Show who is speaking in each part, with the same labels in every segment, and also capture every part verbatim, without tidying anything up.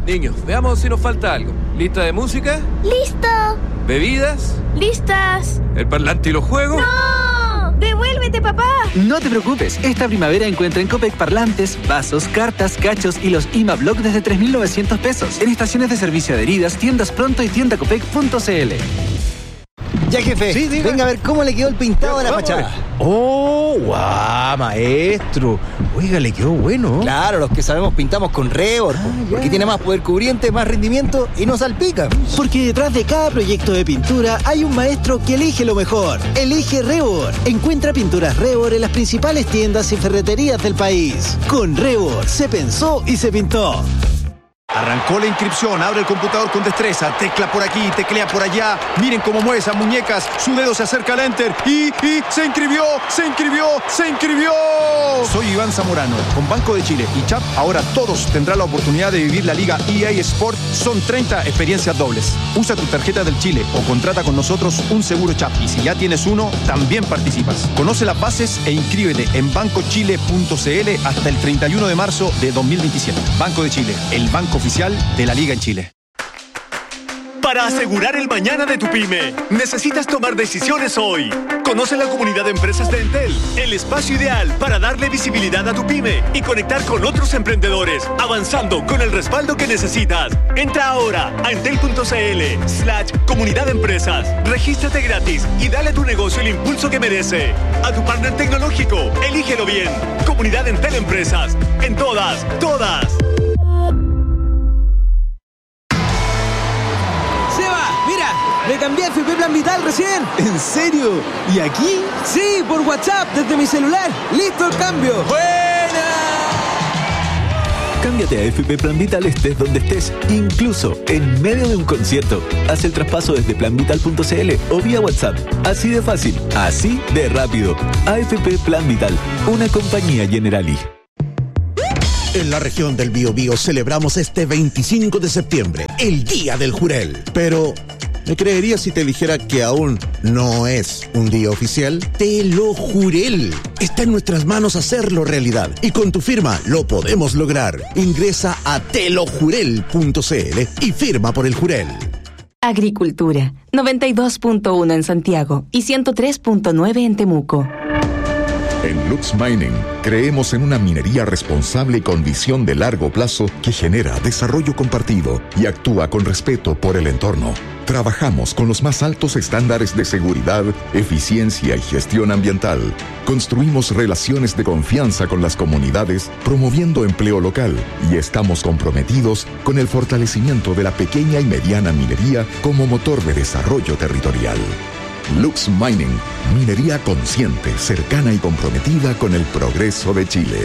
Speaker 1: Niños, veamos si nos falta algo. ¿Lista de música?
Speaker 2: ¡Listo!
Speaker 1: ¿Bebidas?
Speaker 2: ¡Listas!
Speaker 1: ¿El parlante y los juegos?
Speaker 2: ¡No! ¡Devuélvete, papá!
Speaker 3: No te preocupes, esta primavera encuentra en Copec parlantes, vasos, cartas, cachos y los I M A Block desde tres mil novecientos pesos. En estaciones de servicio adheridas, tiendas Pronto y tienda copec punto c l.
Speaker 4: Ya, jefe,
Speaker 5: sí,
Speaker 4: venga a ver cómo le quedó el pintado a la fachada.
Speaker 5: ¡Oh, guau, maestro! Oiga, le quedó bueno.
Speaker 4: Claro, los que sabemos pintamos con Rebord, ah, porque tiene más poder cubriente, más rendimiento y no salpica.
Speaker 6: Porque detrás de cada proyecto de pintura hay un maestro que elige lo mejor. Elige Rebord. Encuentra pinturas Rebord en las principales tiendas y ferreterías del país. Con Rebord se pensó y se pintó.
Speaker 5: Arrancó la inscripción, abre el computador con destreza, tecla por aquí, teclea por allá. Miren cómo mueve esas muñecas, su dedo se acerca al enter y, y se inscribió, se inscribió, se inscribió. Soy Iván Zamorano, con Banco de Chile y Chap, ahora todos tendrán la oportunidad de vivir la Liga E A Sport. Son treinta experiencias dobles. Usa tu tarjeta del Chile o contrata con nosotros un seguro Chap. Y si ya tienes uno, también participas. Conoce las bases e inscríbete en banco chile punto c l hasta el treinta y uno de marzo de dos mil veintisiete. Banco de Chile, el banco oficial de la Liga en Chile.
Speaker 7: Para asegurar el mañana de tu pyme, necesitas tomar decisiones hoy. Conoce la comunidad de empresas de Entel, el espacio ideal para darle visibilidad a tu pyme y conectar con otros emprendedores, avanzando con el respaldo que necesitas. Entra ahora a entel.cl slash comunidad de empresas. Regístrate gratis y dale a tu negocio el impulso que merece. A tu partner tecnológico, elígelo bien. Comunidad Entel Empresas. En todas, todas.
Speaker 8: Me cambié a F P Plan Vital recién.
Speaker 6: ¿En serio? ¿Y aquí?
Speaker 8: Sí, por WhatsApp, desde mi celular. ¡Listo el cambio!
Speaker 6: ¡Buena!
Speaker 9: Cámbiate a F P Plan Vital estés donde estés, incluso en medio de un concierto. Haz el traspaso desde plan vital punto c l o vía WhatsApp. Así de fácil, así de rápido. A F P Plan Vital, una compañía Generali.
Speaker 10: En la región del Biobío celebramos este veinticinco de septiembre, el Día del Jurel. Pero ¿me creerías si te dijera que aún no es un día oficial? Te lo jurel. Está en nuestras manos hacerlo realidad. Y con tu firma lo podemos lograr. Ingresa a te lo jurel punto c l y firma por el Jurel.
Speaker 11: Agricultura. noventa y dos punto uno en Santiago y ciento tres punto nueve en Temuco.
Speaker 12: En Lux Mining creemos en una minería responsable y con visión de largo plazo que genera desarrollo compartido y actúa con respeto por el entorno. Trabajamos con los más altos estándares de seguridad, eficiencia y gestión ambiental. Construimos relaciones de confianza con las comunidades, promoviendo empleo local, y estamos comprometidos con el fortalecimiento de la pequeña y mediana minería como motor de desarrollo territorial. Lux Mining, minería consciente, cercana y comprometida con el progreso de Chile.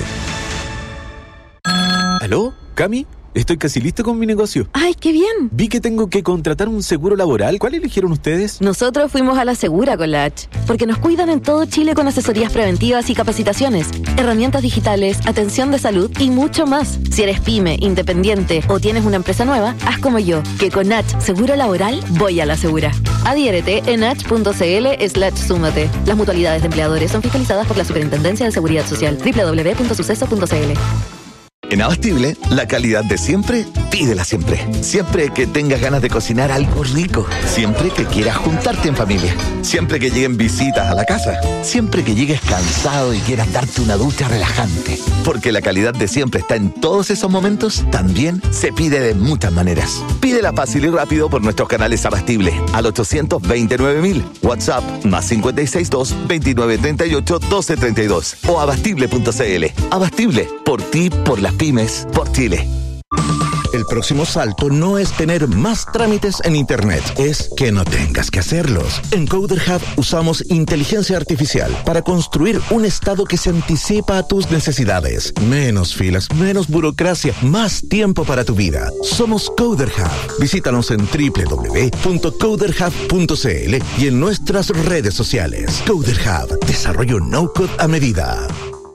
Speaker 9: ¿Aló? ¿Cami? Estoy casi listo con mi negocio.
Speaker 11: ¡Ay, qué bien!
Speaker 9: Vi que tengo que contratar un seguro laboral. ¿Cuál eligieron ustedes?
Speaker 11: Nosotros fuimos a la Segura con la H, porque nos cuidan en todo Chile con asesorías preventivas y capacitaciones, herramientas digitales, atención de salud y mucho más. Si eres pyme, independiente o tienes una empresa nueva, haz como yo, que con H Seguro Laboral voy a la Segura. Adhiérete en h punto c l slash súmate. Las mutualidades de empleadores son fiscalizadas por la Superintendencia de Seguridad Social. doble u doble u doble u punto suceso punto c l.
Speaker 13: En Abastible, la calidad de siempre, pídela siempre. Siempre que tengas ganas de cocinar algo rico. Siempre que quieras juntarte en familia. Siempre que lleguen visitas a la casa. Siempre que llegues cansado y quieras darte una ducha relajante. Porque la calidad de siempre está en todos esos momentos, también se pide de muchas maneras. Pídela fácil y rápido por nuestros canales Abastible al ochocientos veintinueve mil. WhatsApp más cinco seis dos, veintinueve treinta y ocho, doce treinta y dos. O abastible punto c l. Abastible, por ti, por las pymes, por Chile.
Speaker 10: El próximo salto no es tener más trámites en Internet, es que no tengas que hacerlos. En Coder Hub usamos inteligencia artificial para construir un estado que se anticipa a tus necesidades. Menos filas, menos burocracia, más tiempo para tu vida. Somos Coder Hub. Visítanos en doble u doble u doble u punto coder hub punto c l y en nuestras redes sociales. Coder Hub, desarrollo no-code a medida.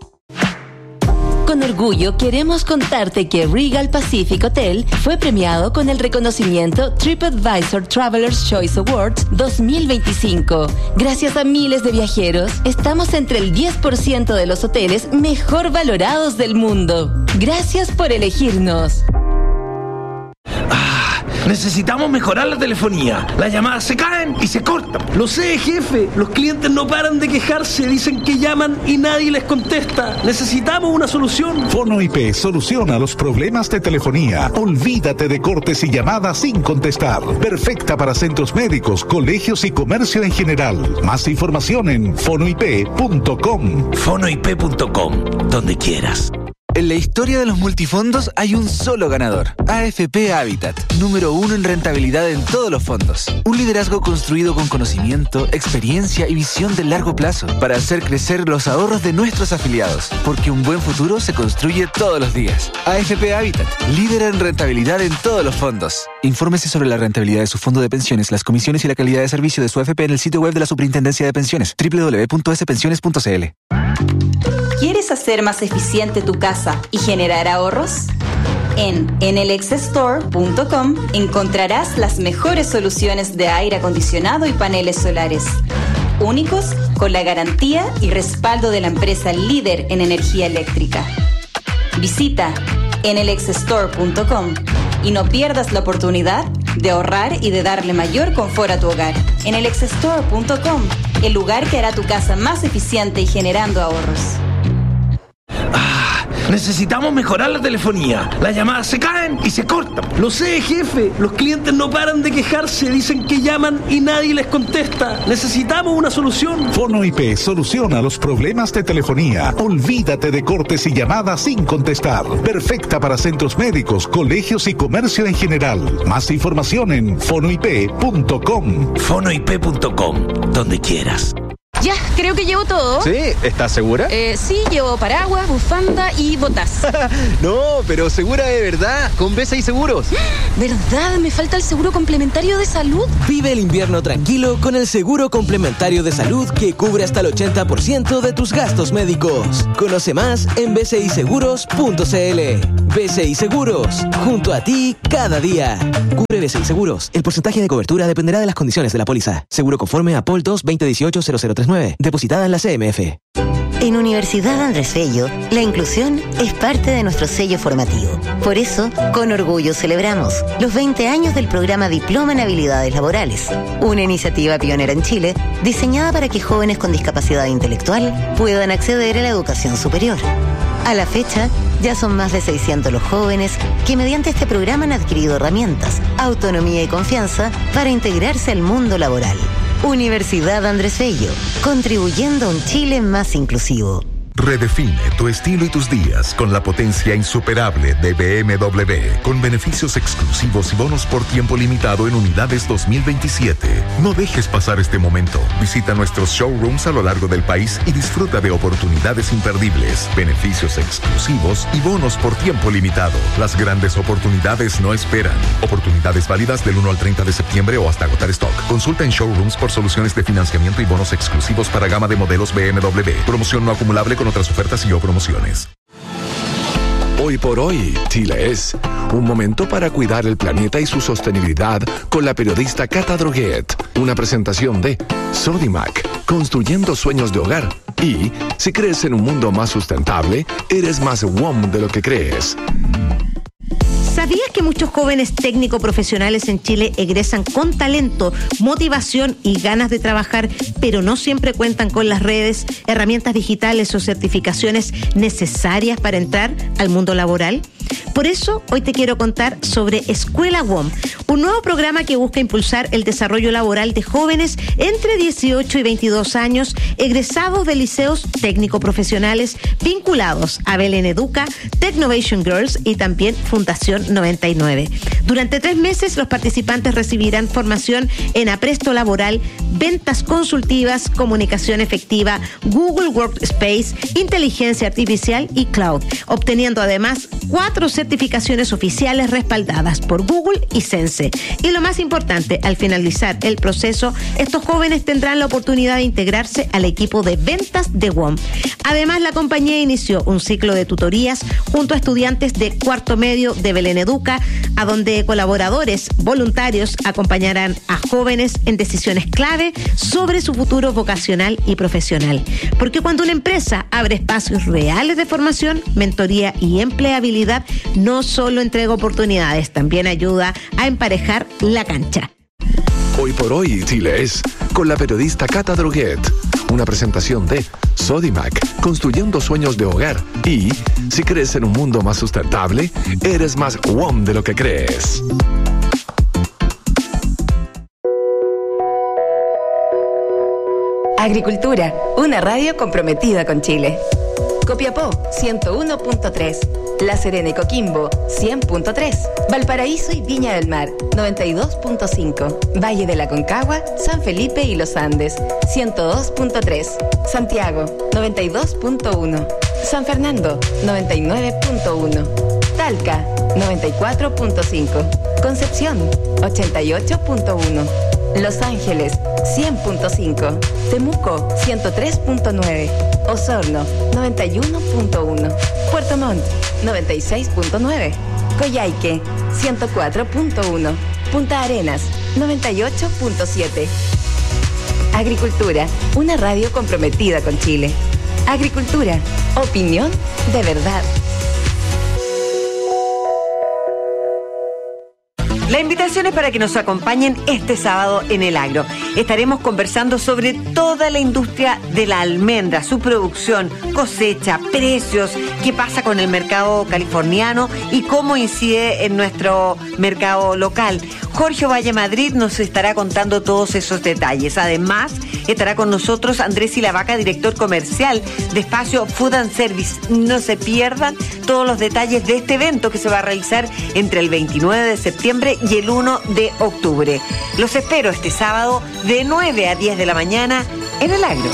Speaker 11: Con orgullo queremos contarte que Regal Pacific Hotel fue premiado con el reconocimiento TripAdvisor Traveler's Choice Awards dos mil veinticinco. Gracias a miles de viajeros, estamos entre el diez por ciento de los hoteles mejor valorados del mundo. Gracias por elegirnos.
Speaker 14: Necesitamos mejorar la telefonía. Las llamadas se caen y se cortan.
Speaker 8: Lo sé, jefe. Los clientes no paran de quejarse. Dicen que llaman y nadie les contesta. Necesitamos una solución.
Speaker 15: Fono I P soluciona los problemas de telefonía. Olvídate de cortes y llamadas sin contestar. Perfecta para centros médicos, colegios y comercio en general. Más información en fono i p punto com.
Speaker 14: fono i p punto com, donde quieras.
Speaker 3: En la historia de los multifondos hay un solo ganador. A F P Habitat, número uno en rentabilidad en todos los fondos. Un liderazgo construido con conocimiento, experiencia y visión de largo plazo para hacer crecer los ahorros de nuestros afiliados. Porque un buen futuro se construye todos los días. A F P Habitat, líder en rentabilidad en todos los fondos. Infórmese sobre la rentabilidad de su fondo de pensiones, las comisiones y la calidad de servicio de su A F P en el sitio web de la Superintendencia de Pensiones, doble u doble u doble u punto s pensiones punto c l.
Speaker 16: ¿Quieres hacer más eficiente tu casa y generar ahorros? En enelx store punto com encontrarás las mejores soluciones de aire acondicionado y paneles solares, únicos con la garantía y respaldo de la empresa líder en energía eléctrica. Visita enelx store punto com y no pierdas la oportunidad de ahorrar y de darle mayor confort a tu hogar. enelx store punto com, el lugar que hará tu casa más eficiente y generando ahorros.
Speaker 14: Necesitamos mejorar la telefonía. Las llamadas se caen y se cortan.
Speaker 8: Lo sé, jefe. Los clientes no paran de quejarse. Dicen que llaman y nadie les contesta. Necesitamos una solución.
Speaker 15: Fono I P soluciona los problemas de telefonía. Olvídate de cortes y llamadas sin contestar. Perfecta para centros médicos, colegios y comercio en general. Más información en fono i p punto com.
Speaker 14: fono i p punto com, donde quieras.
Speaker 17: Ya, creo que llevo todo.
Speaker 5: ¿Sí? ¿Estás segura?
Speaker 17: Eh, sí, llevo paraguas, bufanda y botas.
Speaker 5: No, pero segura de verdad, con B C I Seguros.
Speaker 17: ¿Verdad? Me falta el seguro complementario de salud.
Speaker 8: Vive el invierno tranquilo con el seguro complementario de salud que cubre hasta el ochenta por ciento de tus gastos médicos. Conoce más en b c i seguros punto c l. B C I Seguros, junto a ti cada día. Cubre B C I Seguros. El porcentaje de cobertura dependerá de las condiciones de la póliza. Seguro conforme a P O L dos veinte dieciocho cero cero tres nueve. Depositada en la C M F.
Speaker 18: En Universidad Andrés Bello, la inclusión es parte de nuestro sello formativo. Por eso, con orgullo celebramos los veinte años del programa Diploma en Habilidades Laborales, una iniciativa pionera en Chile diseñada para que jóvenes con discapacidad intelectual puedan acceder a la educación superior. A la fecha, ya son más de seiscientos los jóvenes que mediante este programa han adquirido herramientas, autonomía y confianza para integrarse al mundo laboral. Universidad Andrés Bello, contribuyendo a un Chile más inclusivo.
Speaker 12: Redefine tu estilo y tus días con la potencia insuperable de B M W, con beneficios exclusivos y bonos por tiempo limitado en unidades dos mil veintisiete. No dejes pasar este momento. Visita nuestros showrooms a lo largo del país y disfruta de oportunidades imperdibles, beneficios exclusivos y bonos por tiempo limitado. Las grandes oportunidades no esperan. Oportunidades válidas del uno al treinta de septiembre o hasta agotar stock. Consulta en showrooms por soluciones de financiamiento y bonos exclusivos para gama de modelos B M W. Promoción no acumulable con otras ofertas y o promociones.
Speaker 19: Hoy por hoy, Chile es un momento para cuidar el planeta y su sostenibilidad con la periodista Cata Droguet. Una presentación de Sodimac, construyendo sueños de hogar. Y si crees en un mundo más sustentable, eres más W O M de lo que crees.
Speaker 20: ¿Sabías que muchos jóvenes técnico profesionales en Chile egresan con talento, motivación y ganas de trabajar, pero no siempre cuentan con las redes, herramientas digitales o certificaciones necesarias para entrar al mundo laboral? Por eso, hoy te quiero contar sobre Escuela W O M, un nuevo programa que busca impulsar el desarrollo laboral de jóvenes entre dieciocho y veintidós años, egresados de liceos técnico-profesionales vinculados a Belén Educa, Technovation Girls y también Fundación noventa y nueve. Durante tres meses, los participantes recibirán formación en apresto laboral, ventas consultivas, comunicación efectiva, Google Workspace, inteligencia artificial y cloud, obteniendo además cuatro certificaciones oficiales respaldadas por Google y Sense. Y lo más importante, al finalizar el proceso, estos jóvenes tendrán la oportunidad de integrarse al equipo de ventas de W O M. Además, la compañía inició un ciclo de tutorías junto a estudiantes de cuarto medio de Belén Educa, a donde colaboradores voluntarios acompañarán a jóvenes en decisiones clave sobre su futuro vocacional y profesional. Porque cuando una empresa abre espacios reales de formación, mentoría y empleabilidad, no solo entrega oportunidades, también ayuda a emparejar la cancha.
Speaker 19: Hoy por hoy, Chile es con la periodista Cata Droguet. Una presentación de Sodimac, construyendo sueños de hogar. Y si crees en un mundo más sustentable, eres más W O M de lo que crees.
Speaker 21: Agricultura, una radio comprometida con Chile. Copiapó, ciento uno punto tres. La Serena y Coquimbo, cien punto tres. Valparaíso y Viña del Mar, noventa y dos punto cinco. Valle de la Concagua, San Felipe y Los Andes, ciento dos punto tres. Santiago, noventa y dos punto uno. San Fernando, noventa y nueve punto uno. Talca, noventa y cuatro punto cinco. Concepción, ochenta y ocho punto uno. Los Ángeles, cien punto cinco. Temuco, ciento tres punto nueve. Osorno, noventa y uno punto uno. Puerto Montt, noventa y seis punto nueve. Coyhaique, ciento cuatro punto uno. Punta Arenas, noventa y ocho punto siete. Agricultura, una radio comprometida con Chile. Agricultura, opinión de verdad.
Speaker 22: La invitación es para que nos acompañen este sábado en El Agro. Estaremos conversando sobre toda la industria de la almendra, su producción, cosecha, precios, qué pasa con el mercado californiano y cómo incide en nuestro mercado local. Jorge Valle Madrid nos estará contando todos esos detalles. Además, estará con nosotros Andrés Silavaca, director comercial de Espacio Food and Service. No se pierdan todos los detalles de este evento que se va a realizar entre el veintinueve de septiembre y el uno de octubre. Los espero este sábado de nueve a diez de la mañana en El Agro.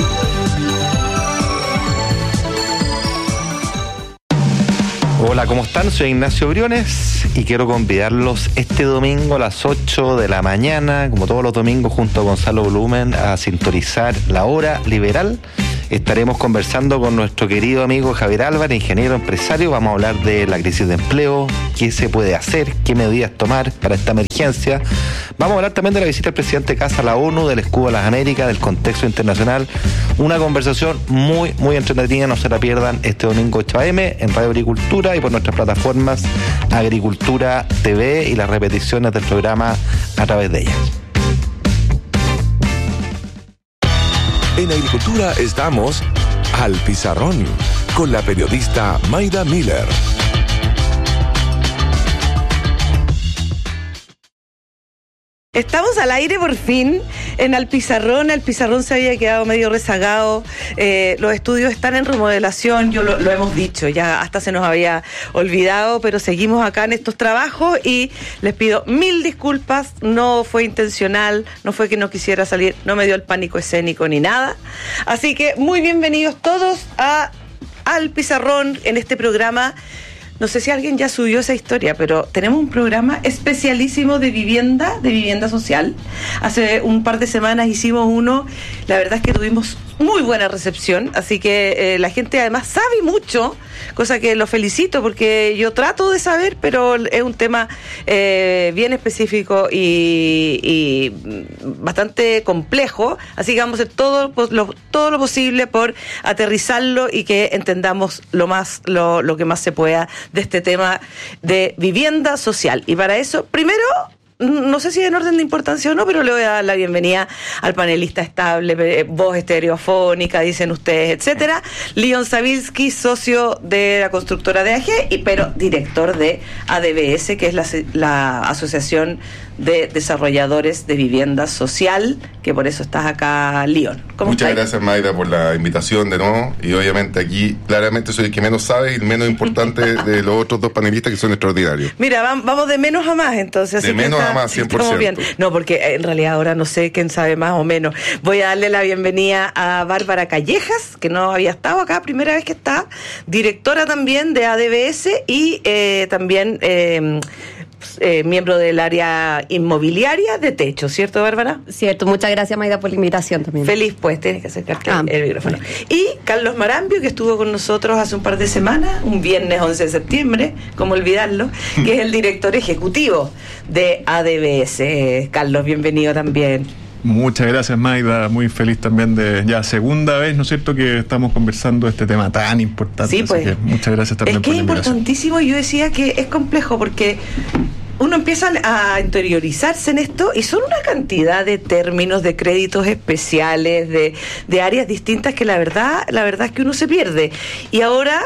Speaker 23: Hola, ¿cómo están? Soy Ignacio Briones y quiero convidarlos este domingo a las ocho de la mañana, como todos los domingos, junto a Gonzalo Blumen, a sintonizar La Hora Liberal. Estaremos conversando con nuestro querido amigo Javier Álvarez, ingeniero empresario. Vamos a hablar de la crisis de empleo, qué se puede hacer, qué medidas tomar para esta emergencia. Vamos a hablar también de la visita del presidente Kast a la ONU, del escudo de las Américas, del contexto internacional. Una conversación muy, muy entretenida. No se la pierdan este domingo ocho a eme en Radio Agricultura y por nuestras plataformas Agricultura T V y las repeticiones del programa a través de ellas.
Speaker 19: En Agricultura estamos al pizarrón con la periodista Mayda Miller.
Speaker 24: Estamos al aire por fin en Al Pizarrón. El Pizarrón se había quedado medio rezagado. Eh, los estudios están en remodelación, yo lo, lo hemos dicho, ya hasta se nos había olvidado, pero seguimos acá en estos trabajos y les pido mil disculpas. No fue intencional, no fue que no quisiera salir, no me dio el pánico escénico ni nada. Así que muy bienvenidos todos a Al Pizarrón en este programa. No sé si alguien ya subió esa historia, pero tenemos un programa especialísimo de vivienda, de vivienda social. Hace un par de semanas hicimos uno, la verdad es que tuvimos muy buena recepción, así que eh, la gente además sabe mucho, cosa que lo felicito porque yo trato de saber, pero es un tema eh, bien específico y, y bastante complejo, así que vamos a hacer todo lo, todo lo posible por aterrizarlo y que entendamos lo más lo, lo que más se pueda de este tema de vivienda social. Y para eso, primero, no sé si en orden de importancia o no, pero le voy a dar la bienvenida al panelista estable, voz estereofónica, dicen ustedes, etcétera, Leon Sabilski, socio de la constructora de A G, y pero director de A D B S, que es la, la Asociación de Desarrolladores de Vivienda Social, que por eso estás acá, Leon. ¿Cómo
Speaker 25: Muchas
Speaker 24: estás?
Speaker 25: gracias, Mayra, por la invitación de nuevo, y obviamente aquí claramente soy el que menos sabe y el menos importante de los otros dos panelistas que son extraordinarios.
Speaker 24: Mira, vamos de menos a más entonces.
Speaker 25: De menos a más, cien por ciento.
Speaker 24: Bien. No, porque en realidad ahora no sé quién sabe más o menos. Voy a darle la bienvenida a Bárbara Callejas, que no había estado acá, primera vez que está, directora también de A D B S y eh, también eh, eh, miembro del área inmobiliaria de techo, ¿cierto, Bárbara?
Speaker 26: Cierto, muchas gracias, Maida, por la invitación también.
Speaker 24: Feliz, pues, tienes que acercarte
Speaker 26: ah,
Speaker 24: el micrófono. Y Carlos Marambio, que estuvo con nosotros hace un par de semanas, un viernes once de septiembre, como olvidarlo, que es el director ejecutivo de A D B S. Carlos, bienvenido también.
Speaker 1: Muchas gracias, Maida. Muy feliz también de ya segunda vez, ¿no es cierto?, que estamos conversando este tema tan importante.
Speaker 24: Sí, pues.
Speaker 1: Así que muchas gracias también
Speaker 24: es que
Speaker 1: por la
Speaker 24: es
Speaker 1: invitación.
Speaker 24: importantísimo. Yo decía que es complejo porque uno empieza a interiorizarse en esto y son una cantidad de términos, de créditos especiales, de, de áreas distintas que la verdad, la verdad es que uno se pierde. Y ahora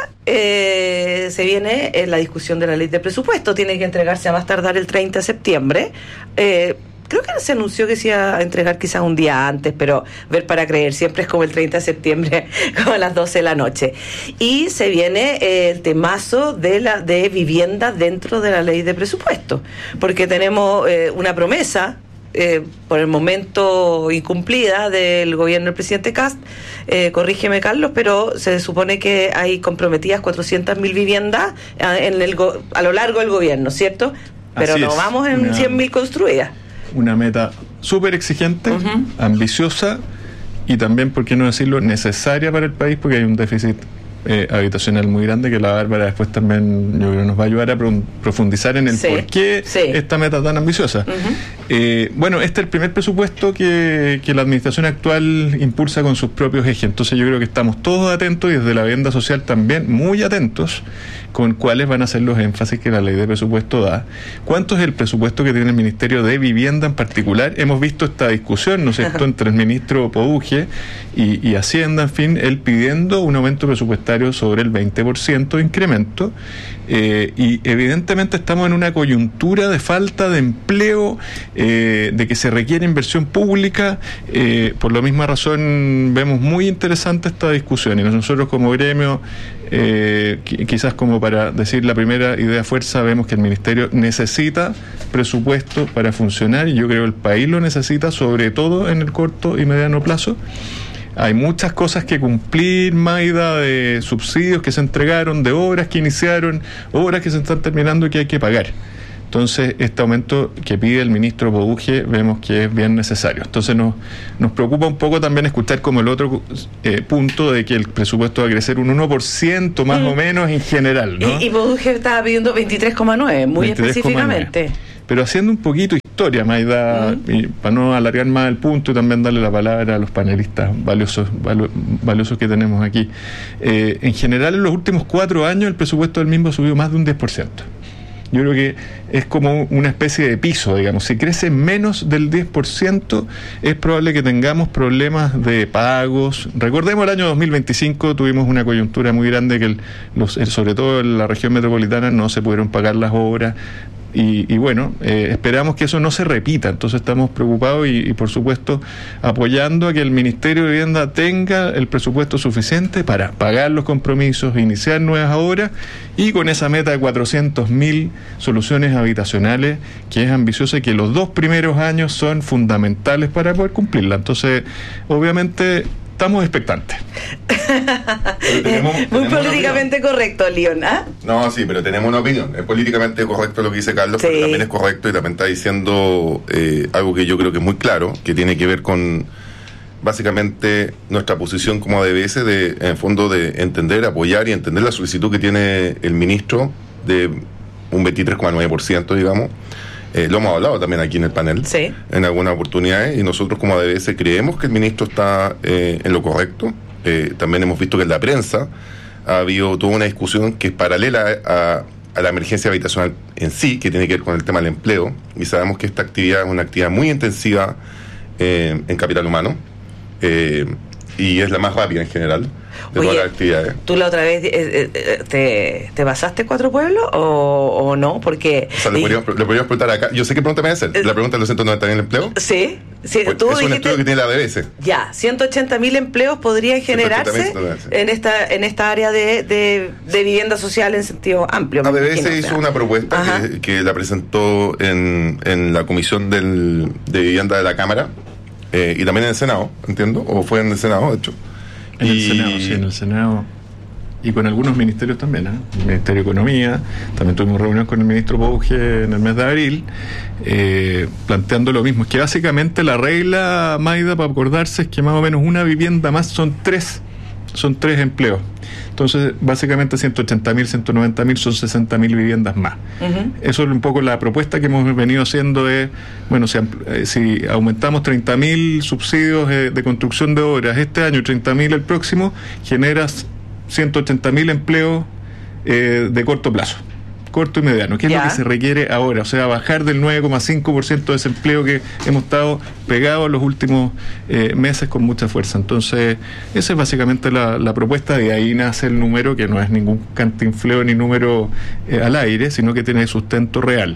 Speaker 24: eh, se viene eh, la discusión de la ley de presupuesto. Tiene que entregarse a más tardar el treinta de septiembre. Eh, Creo que se anunció que se iba a entregar quizás un día antes, pero ver para creer, siempre es como el treinta de septiembre, como a las doce de la noche. Y se viene eh, el temazo de la de vivienda dentro de la ley de presupuesto, porque tenemos eh, una promesa, eh, por el momento incumplida, del gobierno del presidente Kast, eh, corrígeme Carlos, pero se supone que hay comprometidas cuatrocientas mil viviendas eh, en el go- a lo largo del gobierno, ¿cierto? Pero
Speaker 1: Así
Speaker 24: no
Speaker 1: es,
Speaker 24: vamos en
Speaker 1: una...
Speaker 24: cien mil construidas.
Speaker 1: Una meta súper exigente, uh-huh. ambiciosa y también, por qué no decirlo, necesaria para el país, porque hay un déficit eh, habitacional muy grande que la Bárbara después también yo creo nos va a ayudar a pro- profundizar en el sí, por qué sí. esta meta tan ambiciosa. Uh-huh. Eh, bueno, este es el primer presupuesto que, que la administración actual impulsa con sus propios ejes, entonces yo creo que estamos todos atentos y desde la vivienda social también muy atentos con cuáles van a ser los énfasis que la ley de presupuesto da. ¿Cuánto es el presupuesto que tiene el Ministerio de Vivienda en particular? Hemos visto esta discusión, ¿no es cierto?, entre el ministro Pouge y, y Hacienda, en fin, él pidiendo un aumento presupuestario sobre el veinte por ciento de incremento, eh, y evidentemente estamos en una coyuntura de falta de empleo, eh, de que se requiere inversión pública, eh, por la misma razón vemos muy interesante esta discusión y nosotros como gremio, eh, quizás como para decir la primera idea fuerza, vemos que el Ministerio necesita presupuesto para funcionar y yo creo que el país lo necesita, sobre todo en el corto y mediano plazo. Hay muchas cosas que cumplir, Maida, de subsidios que se entregaron, de obras que iniciaron, obras que se están terminando y que hay que pagar. Entonces, este aumento que pide el ministro Pouge vemos que es bien necesario. Entonces, nos, nos preocupa un poco también escuchar como el otro eh, punto de que el presupuesto va a crecer un uno por ciento más mm. o menos en general, ¿no?
Speaker 24: Y, y Pouge estaba pidiendo veintitrés coma nueve, muy veintitrés, específicamente. nueve.
Speaker 1: Pero haciendo un poquito historia, Maida, mm. y para no alargar más el punto y también darle la palabra a los panelistas valiosos, valo, valiosos que tenemos aquí. Eh, en general, en los últimos cuatro años, el presupuesto del mismo subió más de un diez por ciento. Yo creo que es como una especie de piso, digamos. Si crece menos del diez por ciento, es probable que tengamos problemas de pagos. Recordemos el año dos mil veinticinco, tuvimos una coyuntura muy grande que el, los, el, sobre todo en la región metropolitana no se pudieron pagar las obras. Y, y bueno, eh, esperamos que eso no se repita, entonces estamos preocupados y, y por supuesto apoyando a que el Ministerio de Vivienda tenga el presupuesto suficiente para pagar los compromisos, iniciar nuevas obras y con esa meta de cuatrocientas mil soluciones habitacionales que es ambiciosa y que los dos primeros años son fundamentales para poder cumplirla. Entonces, obviamente estamos expectantes.
Speaker 24: tenemos, Muy tenemos políticamente correcto, León. ¿Ah?
Speaker 25: No, sí, pero tenemos una opinión. Es políticamente correcto lo que dice Carlos, sí. Pero también es correcto y también está diciendo eh, algo que yo creo que es muy claro, que tiene que ver con básicamente nuestra posición como A D B S, de, en el fondo de entender, apoyar y entender la solicitud que tiene el ministro de un veintitrés coma nueve por ciento, digamos. Eh, lo hemos hablado también aquí en el panel, sí. En algunas oportunidades, y nosotros como A D B S creemos que el ministro está eh, en lo correcto. Eh, también hemos visto que en la prensa ha habido toda una discusión que es paralela a, a la emergencia habitacional en sí, que tiene que ver con el tema del empleo, y sabemos que esta actividad es una actividad muy intensiva eh, en capital humano, eh, y es la más rápida en general de
Speaker 24: Oye,
Speaker 25: todas las actividades.
Speaker 24: ¿Tú la otra vez eh, eh, te, te basaste Cuatro Pueblos o, o no? Porque
Speaker 25: o sea, le podríamos, le podríamos preguntar acá. Yo sé qué pregunta me va a hacer. Eh, ¿La pregunta de los ciento noventa mil empleos?
Speaker 24: Sí. sí
Speaker 25: pues
Speaker 24: tú
Speaker 25: es
Speaker 24: dijiste,
Speaker 25: un estudio que tiene la A D B S.
Speaker 24: Ya, ciento ochenta mil empleos podrían generarse en esta en esta área de, de, de vivienda social en sentido amplio.
Speaker 25: A D B S imagino, hizo o sea. una propuesta que, que la presentó en, en la Comisión del, de Vivienda de la Cámara eh, y también en el Senado, entiendo, o fue en el Senado, de hecho.
Speaker 1: En el Senado, sí, en el Senado. Y con algunos ministerios también, ¿eh? El Ministerio de Economía, también tuvimos reunión con el ministro Pouge en el mes de abril, eh, planteando lo mismo. Es que básicamente la regla, Maida, para acordarse, es que más o menos una vivienda más son tres son tres empleos. Entonces, básicamente ciento ochenta mil, ciento noventa mil son sesenta mil viviendas más. Uh-huh. Eso es un poco la propuesta que hemos venido haciendo de, bueno, si, eh, si aumentamos treinta mil subsidios eh, de construcción de obras este año, treinta mil el próximo, generas ciento ochenta mil empleos eh, de corto plazo. Corto y mediano, que es ya. lo que se requiere ahora, o sea, bajar del nueve coma cinco por ciento de desempleo que hemos estado pegados los últimos eh, meses con mucha fuerza. Entonces, esa es básicamente la, la propuesta, de ahí nace el número, que no es ningún cantinfleo ni número eh, al aire, sino que tiene sustento real.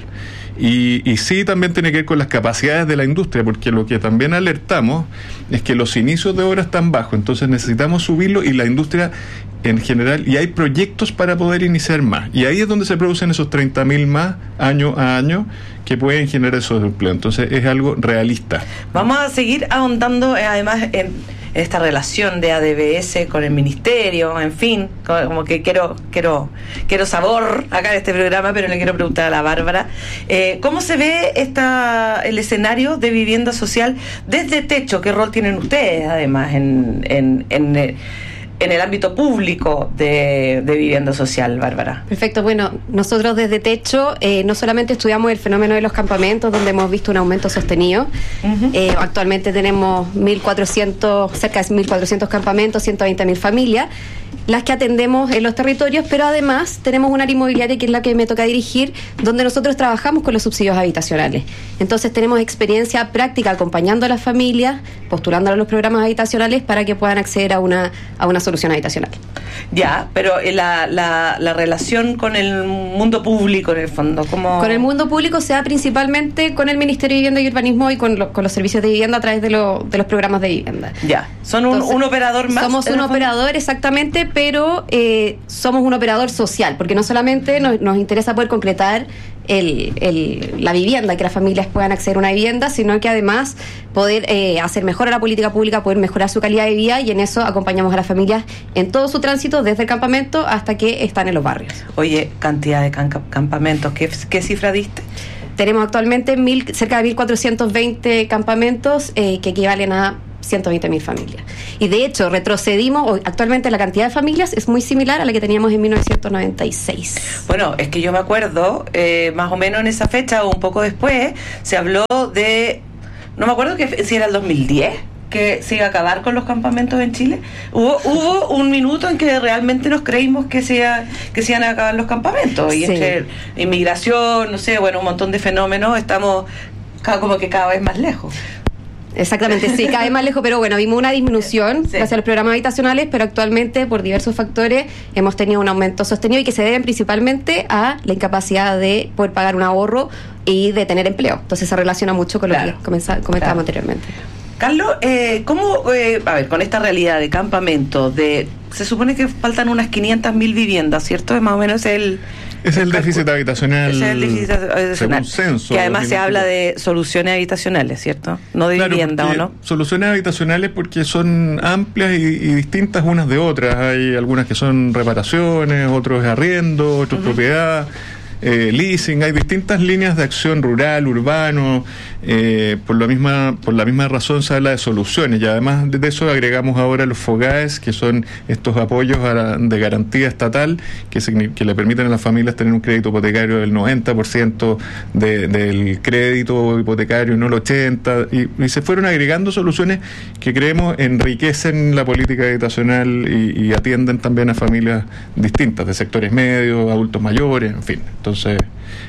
Speaker 1: Y, y sí, también tiene que ver con las capacidades de la industria, porque lo que también alertamos es que los inicios de obra están bajos, entonces necesitamos subirlo, y la industria en general, y hay proyectos para poder iniciar más, y ahí es donde se producen esos treinta mil más año a año que pueden generar esos empleos. Entonces es algo realista.
Speaker 24: Vamos a seguir ahondando eh, además en esta relación de A D V S con el ministerio, en fin, como que quiero quiero quiero sabor acá en este programa, pero le quiero preguntar a la Bárbara, eh, ¿cómo se ve esta el escenario de vivienda social desde techo? ¿Qué rol tienen ustedes además en en, en, en en el ámbito público de, de vivienda social, Bárbara?
Speaker 26: Perfecto, bueno, nosotros desde Techo eh, no solamente estudiamos el fenómeno de los campamentos, donde hemos visto un aumento sostenido. Uh-huh. eh, actualmente tenemos mil cuatrocientos, cerca de mil cuatrocientos campamentos, ciento veinte mil familias, las que atendemos en los territorios, pero además tenemos un área inmobiliaria, que es la que me toca dirigir, donde nosotros trabajamos con los subsidios habitacionales. Entonces tenemos experiencia práctica acompañando a las familias, postulando a los programas habitacionales para que puedan acceder a una, a una solución habitacional.
Speaker 24: Ya, pero la, la, la relación con el mundo público, en el fondo, ¿cómo?
Speaker 26: Con el mundo público se da principalmente con el Ministerio de Vivienda y Urbanismo y con, lo, con los servicios de vivienda a través de, lo, de los programas de vivienda.
Speaker 24: Ya, son un, Entonces, un operador más.
Speaker 26: Somos un operador, exactamente, pero eh, somos un operador social, porque no solamente nos, nos interesa poder concretar El, el, la vivienda, que las familias puedan acceder a una vivienda, sino que además poder eh, hacer mejor a la política pública, poder mejorar su calidad de vida, y en eso acompañamos a las familias en todo su tránsito, desde el campamento hasta que están en los barrios.
Speaker 24: Oye, cantidad de can- campamentos, ¿qué, qué cifra diste?
Speaker 26: Tenemos actualmente mil, cerca de mil cuatrocientos veinte campamentos eh, que equivalen a ciento veinte mil familias. Y de hecho, retrocedimos, actualmente la cantidad de familias es muy similar a la que teníamos en mil novecientos noventa y seis.
Speaker 24: Bueno, es que yo me acuerdo, eh, más o menos en esa fecha o un poco después, se habló de, no me acuerdo que si era el dos mil diez, que se iba a acabar con los campamentos en Chile. Hubo hubo un minuto en que realmente nos creímos que se, iba, que se iban a acabar los campamentos. Y sí. Entre inmigración, no sé, bueno, un montón de fenómenos, estamos como que cada vez más lejos.
Speaker 26: Exactamente, sí, cada vez más lejos, pero bueno, vimos una disminución sí. gracias a los programas habitacionales, pero actualmente por diversos factores hemos tenido un aumento sostenido, y que se deben principalmente a la incapacidad de poder pagar un ahorro y de tener empleo. Entonces se relaciona mucho con claro. lo que comentábamos claro. anteriormente.
Speaker 24: Carlos, eh, ¿cómo, eh, a ver, con esta realidad de campamento, de se supone que faltan unas quinientas mil viviendas, ¿cierto? Es más o menos el...
Speaker 1: Es el déficit habitacional,
Speaker 24: es el déficit habitacional,
Speaker 1: censo,
Speaker 24: que además se habla de soluciones habitacionales, ¿cierto? No de claro, vivienda, ¿o no?
Speaker 1: Soluciones habitacionales porque son amplias y, y distintas unas de otras. Hay algunas que son reparaciones, otros es arriendo, otros uh-huh. propiedad, eh, leasing. Hay distintas líneas de acción rural, urbano. Eh, por la misma por la misma razón se habla de soluciones, y además de eso agregamos ahora los FOGAES, que son estos apoyos a la, de garantía estatal que, se, que le permiten a las familias tener un crédito hipotecario del noventa por ciento de, del crédito hipotecario, no el ochenta por ciento, y, y se fueron agregando soluciones que creemos enriquecen la política habitacional y, y atienden también a familias distintas, de sectores medios, adultos mayores, en fin. Entonces,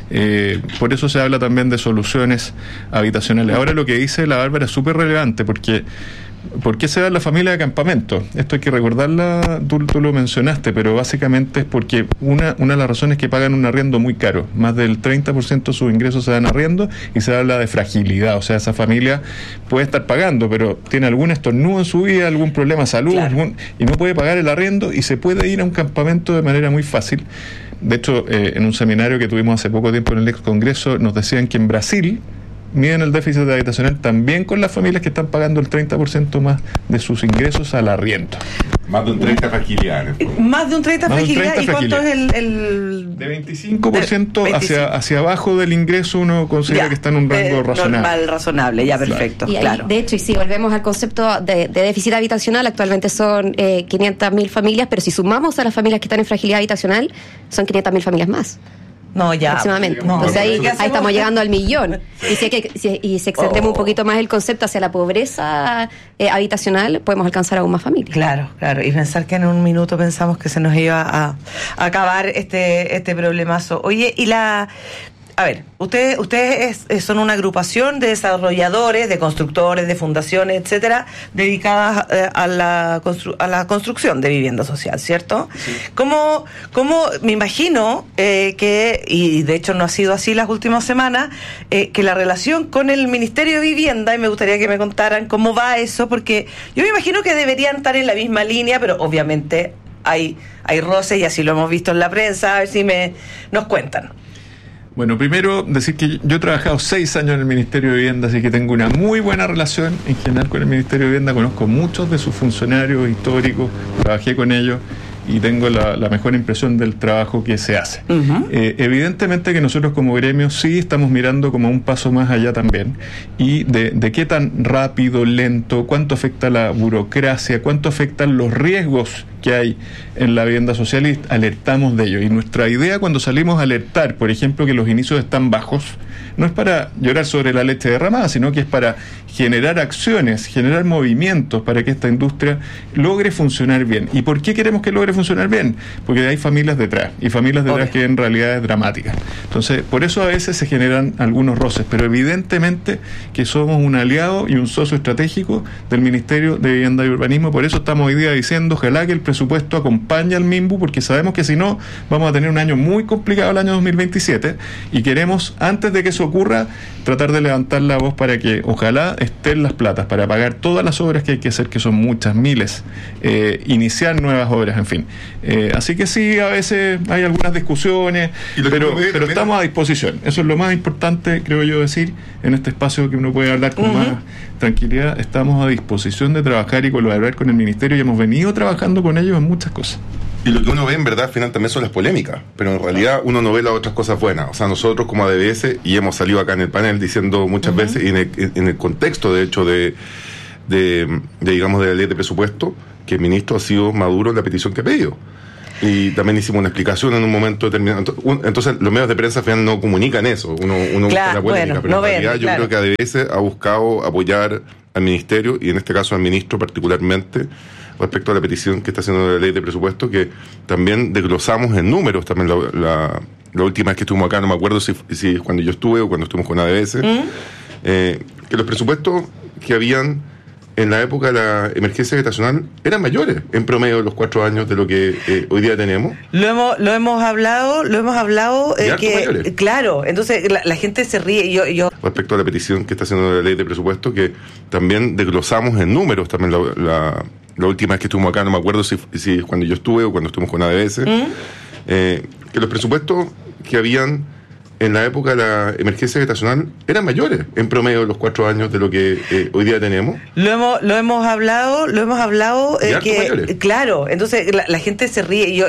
Speaker 1: eh, por eso se habla también de soluciones habitacionales. Ahora, lo que dice la Bárbara es súper relevante, porque ¿por qué se da la familia de campamento? Esto hay que recordarla, tú, tú lo mencionaste, pero básicamente es porque una, una de las razones es que pagan un arriendo muy caro. Más del treinta por ciento de sus ingresos se dan arriendo, y se habla de fragilidad. O sea, esa familia puede estar pagando, pero tiene algún estornudo en su vida, algún problema de salud, claro. algún, y no puede pagar el arriendo, y se puede ir a un campamento de manera muy fácil. De hecho, eh, en un seminario que tuvimos hace poco tiempo en el ex Congreso, nos decían que en Brasil miden el déficit habitacional también con las familias que están pagando el treinta por ciento más de sus ingresos al arriendo.
Speaker 25: Más de un treinta fragilidad.
Speaker 24: Más de un treinta fragilidad. ¿Y cuánto es el, el...?
Speaker 1: De veinticinco por ciento de veinticinco. Hacia, hacia abajo del ingreso uno considera ya, que está en un rango eh, razonable.
Speaker 24: Normal, razonable, ya, perfecto.
Speaker 26: Y ahí,
Speaker 24: claro.
Speaker 26: De hecho, y si volvemos al concepto de, de déficit habitacional, actualmente son eh, quinientas mil familias, pero si sumamos a las familias que están en fragilidad habitacional, son quinientas mil familias más.
Speaker 24: No, ya.
Speaker 26: Próximamente.
Speaker 24: No,
Speaker 26: Entonces ahí,
Speaker 24: ahí
Speaker 26: estamos llegando al millón. Y si, hay que, si, y si extendemos oh. un poquito más el concepto hacia la pobreza eh, habitacional, podemos alcanzar aún más familias.
Speaker 24: Claro, claro. Y pensar que en un minuto pensamos que se nos iba a, a acabar este, este problemazo. Oye, y la... A ver, ustedes ustedes es, son una agrupación de desarrolladores, de constructores, de fundaciones, etcétera, dedicadas eh, a la constru- a la construcción de vivienda social, ¿cierto? Sí. ¿Cómo, cómo me imagino eh, que, y de hecho no ha sido así las últimas semanas, eh, que la relación con el Ministerio de Vivienda, y me gustaría que me contaran cómo va eso, porque yo me imagino que deberían estar en la misma línea, pero obviamente hay, hay roces y así lo hemos visto en la prensa, a ver si me nos cuentan.
Speaker 1: Bueno, primero decir que yo he trabajado seis años en el Ministerio de Vivienda, así que tengo una muy buena relación en general con el Ministerio de Vivienda. Conozco muchos de sus funcionarios históricos, trabajé con ellos y tengo la, la mejor impresión del trabajo que se hace. Uh-huh. Eh, evidentemente que nosotros como gremio sí estamos mirando como un paso más allá también, y de, de qué tan rápido, lento, cuánto afecta la burocracia, cuánto afectan los riesgos que hay en la vivienda social, y alertamos de ello. Y nuestra idea cuando salimos a alertar, por ejemplo, que los inicios están bajos, no es para llorar sobre la leche derramada, sino que es para generar acciones, generar movimientos para que esta industria logre funcionar bien. ¿Y por qué queremos que logre funcionar bien? Porque hay familias detrás, y familias detrás okay. que en realidad es dramática. Entonces, por eso a veces se generan algunos roces, pero evidentemente que somos un aliado y un socio estratégico del Ministerio de Vivienda y Urbanismo. Por eso estamos hoy día diciendo, ojalá que el presupuesto acompañe al MIMBU, porque sabemos que si no, vamos a tener un año muy complicado el año dos mil veintisiete, y queremos, antes de que eso ocurra, tratar de levantar la voz para que ojalá estén las platas para pagar todas las obras que hay que hacer, que son muchas, miles, eh, iniciar nuevas obras, en fin. Eh, así que sí, a veces hay algunas discusiones, pero, pero estamos a disposición. Eso es lo más importante, creo yo, decir, en este espacio que uno puede hablar con uh-huh. más tranquilidad. Estamos a disposición de trabajar y colaborar con el Ministerio, y hemos venido trabajando con ellos en muchas cosas.
Speaker 25: Y lo que uno ve en verdad al final también son las polémicas, pero en realidad uno no ve las otras cosas buenas. O sea, nosotros como A D B S, y hemos salido acá en el panel diciendo muchas uh-huh. veces, y en el, en el contexto de hecho de, de, de digamos de la ley de presupuesto, que el ministro ha sido maduro en la petición que ha pedido. Y también hicimos una explicación en un momento determinado. Entonces los medios de prensa al final no comunican eso, uno, uno
Speaker 24: claro,
Speaker 25: busca la polémica,
Speaker 24: bueno,
Speaker 25: pero
Speaker 24: no
Speaker 25: en realidad
Speaker 24: ven,
Speaker 25: yo
Speaker 24: claro.
Speaker 25: creo que A D B S ha buscado apoyar al ministerio, y en este caso al ministro particularmente, respecto a la petición que está haciendo la ley de presupuesto, que también desglosamos en números. También la, la, la última vez que estuvimos acá, no me acuerdo si, si cuando yo estuve o cuando estuvimos con A D B S, ¿Mm? eh, que los presupuestos que habían en la época de la emergencia habitacional eran mayores en promedio de los cuatro años de lo que eh, hoy día tenemos.
Speaker 24: Lo hemos lo hemos hablado, lo hemos hablado eh, que mayores. Claro, entonces la, la gente se ríe. Yo, yo
Speaker 25: respecto a la petición que está haciendo la ley de presupuesto, que también desglosamos en números. También la, la, la última vez que estuvimos acá, no me acuerdo si, si cuando yo estuve o cuando estuvimos con A D B S, ¿Mm? eh, que los presupuestos que habían en la época de la emergencia habitacional eran mayores en promedio de los cuatro años de lo que eh, hoy día tenemos.
Speaker 24: Lo hemos lo hemos hablado, lo hemos hablado eh, que
Speaker 25: mayores.
Speaker 24: Claro, entonces la, la gente se ríe. Yo